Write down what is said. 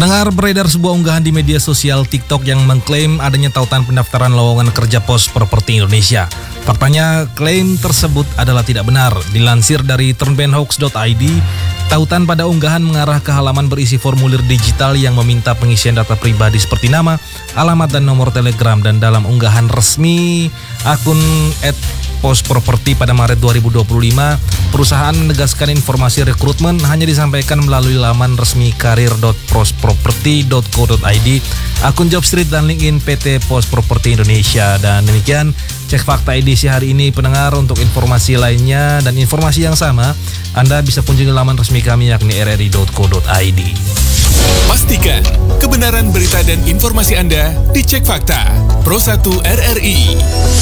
Pendengar, beredar sebuah unggahan di media sosial TikTok yang mengklaim adanya tautan pendaftaran lowongan kerja pos properti Indonesia. Faktanya, klaim tersebut adalah tidak benar. Dilansir dari turnbenhoax.id, tautan pada unggahan mengarah ke halaman berisi formulir digital yang meminta pengisian data pribadi seperti nama, alamat, dan nomor telegram. Dan dalam unggahan resmi akun @posproperti pada Maret 2025, perusahaan menegaskan informasi rekrutmen hanya disampaikan melalui laman resmi karir.posproperti.co.id, akun Jobstreet, dan LinkedIn PT Pos Properti Indonesia. Dan demikian Cek Fakta edisi hari ini, pendengar. Untuk informasi lainnya dan informasi yang sama, Anda bisa kunjungi laman resmi kami yakni rri.co.id. Pastikan kebenaran berita dan informasi Anda dicek fakta. Pro 1 RRI.